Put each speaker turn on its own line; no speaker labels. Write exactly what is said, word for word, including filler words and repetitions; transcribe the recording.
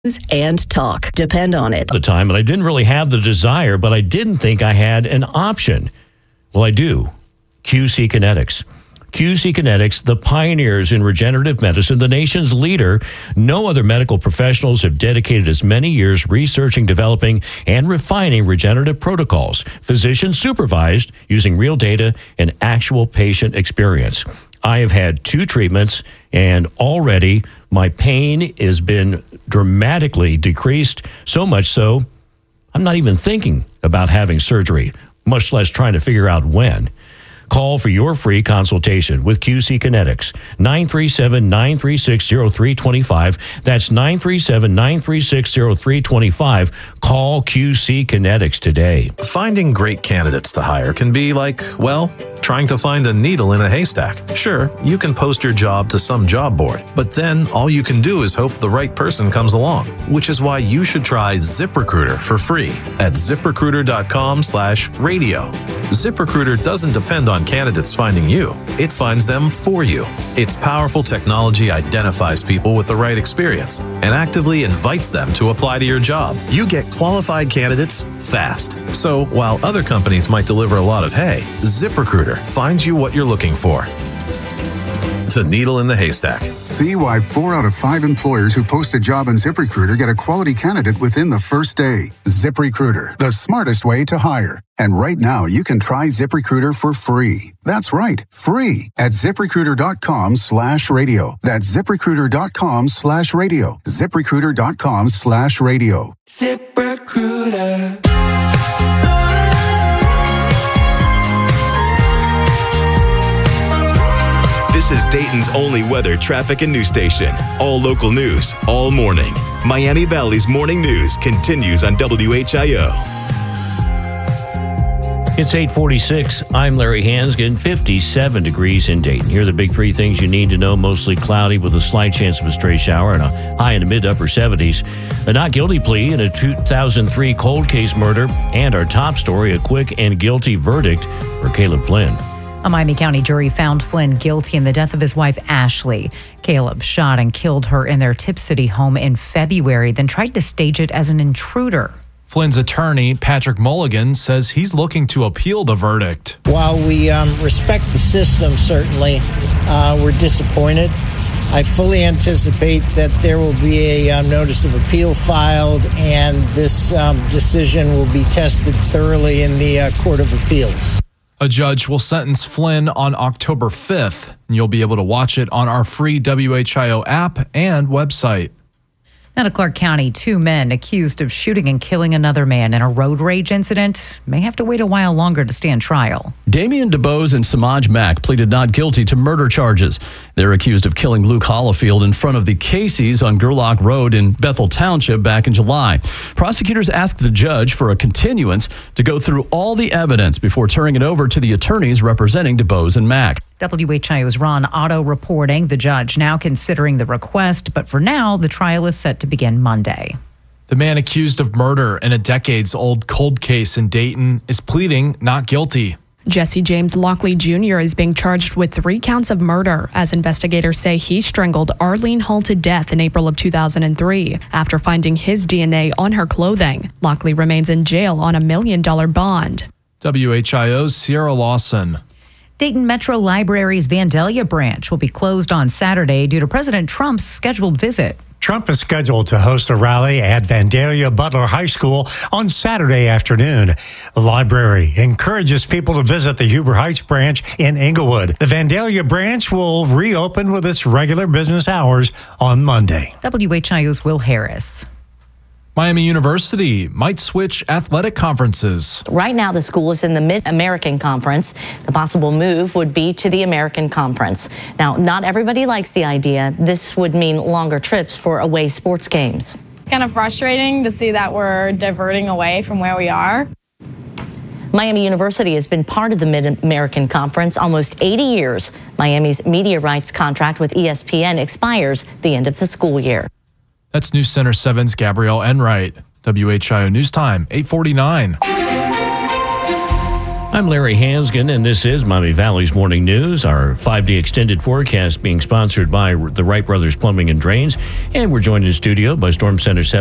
and talk. Depend on it.
The time, and I didn't really have the desire, but I didn't think I had an option. Well, I do. Q C Kinetics. Q C Kinetics, the pioneers in regenerative medicine, the nation's leader. No other medical professionals have dedicated as many years researching, developing, and refining regenerative protocols, physician supervised, using real data and actual patient experience. I have had two treatments, and already my pain has been dramatically decreased, so much so I'm not even thinking about having surgery, much less trying to figure out when. Call for your free consultation with Q C Kinetics, nine three seven, nine three six, zero three two five. That's nine three seven, nine three six, zero three two five. Call Q C Kinetics today.
Finding great candidates to hire can be like, well, trying to find a needle in a haystack. Sure, you can post your job to some job board, but then all you can do is hope the right person comes along, which is why you should try ZipRecruiter for free at ZipRecruiter.com slash radio. ZipRecruiter doesn't depend on candidates finding you. It finds them for you. Its powerful technology identifies people with the right experience and actively invites them to apply to your job. You get qualified candidates fast. So while other companies might deliver a lot of hay, ZipRecruiter finds you what you're looking for. The needle in the haystack.
See why four out of five employers who post a job on ZipRecruiter get a quality candidate within the first day. ZipRecruiter, the smartest way to hire. And right now, you can try ZipRecruiter for free. That's right, free at ZipRecruiter.com slash radio. That's ZipRecruiter.com slash radio. ZipRecruiter.com slash radio.
ZipRecruiter.
This is Dayton's only weather, traffic, and news station. All local news, all morning. Miami Valley's morning news continues on W H I O.
It's eight forty-six. I'm Larry Hansgen. fifty-seven degrees in Dayton. Here are the big three things you need to know. Mostly cloudy with a slight chance of a stray shower and a high in the mid-upper seventies. A not guilty plea in a two thousand three cold case murder. And our top story, a quick and guilty verdict for Caleb Flynn.
A Miami County jury found Flynn guilty in the death of his wife, Ashley. Caleb shot and killed her in their Tip City home in February, then tried to stage it as an intruder.
Flynn's attorney, Patrick Mulligan, says he's looking to appeal the verdict.
While we um, respect the system, certainly, uh, we're disappointed. I fully anticipate that there will be a um, notice of appeal filed, and this um, decision will be tested thoroughly in the uh, Court of Appeals.
A judge will sentence Flynn on October fifth, and you'll be able to watch it on our free W H I O app and website.
Out of Clark County, two men accused of shooting and killing another man in a road rage incident may have to wait a while longer to stand trial.
Damian DeBose and Samaj Mack pleaded not guilty to murder charges. They're accused of killing Luke Hollifield in front of the Casey's on Gerlach Road in Bethel Township back in July. Prosecutors asked the judge for a continuance to go through all the evidence before turning it over to the attorneys representing DeBose and Mack.
W H I O's Ron Otto reporting, the judge now considering the request, but for now, the trial is set to begin Monday.
The man accused of murder in a decades-old cold case in Dayton is pleading not guilty.
Jesse James Lockley Junior is being charged with three counts of murder, as investigators say he strangled Arlene Hall to death in April of two thousand three after finding his D N A on her clothing. Lockley remains in jail on a million dollar bond.
W H I O's Sierra Lawson.
Dayton Metro Library's Vandalia branch will be closed on Saturday due to President Trump's scheduled visit.
Trump is scheduled to host a rally at Vandalia Butler High School on Saturday afternoon. The library encourages people to visit the Huber Heights branch in Inglewood. The Vandalia branch will reopen with its regular business hours on Monday.
W H I O's Will Harris.
Miami University might switch athletic conferences.
Right now, the school is in the Mid-American Conference. The possible move would be to the American Conference. Now, not everybody likes the idea. This would mean longer trips for away sports games.
It's kind of frustrating to see that we're diverting away from where we are.
Miami University has been part of the Mid-American Conference almost eighty years. Miami's media rights contract with E S P N expires the end of the school year.
That's News Center seven's Gabrielle Enright. W H I O News Time, eight forty-nine.
I'm Larry Hansgen, and this is Miami Valley's Morning News, our five-day extended forecast being sponsored by the Wright Brothers Plumbing and Drains. And we're joined in the studio by Storm Center seven.